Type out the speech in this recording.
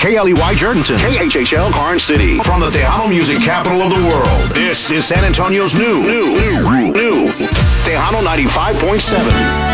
KLEY Jerdenton, KHHL Karnes City. From the Tejano music capital of the world, this is San Antonio's new Tejano 95.7.